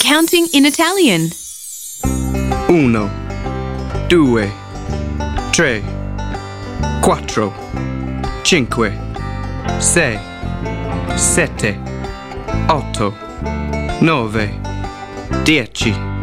Counting in Italian. 1, 2, 3, 4, 5, 6, 7, 8, 9, 10.